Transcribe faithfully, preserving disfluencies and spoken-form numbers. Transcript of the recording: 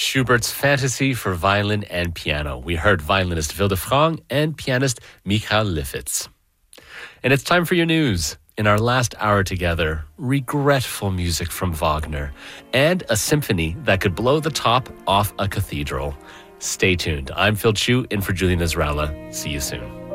Schubert's Fantasy for Violin and Piano. We heard violinist Wilde Frank and pianist Michael Lifitz. And it's time for your news. In our last hour together, regretful music from Wagner and a symphony that could blow the top off a cathedral. Stay tuned. I'm Phil Chu, in for Julian Israela. See you soon.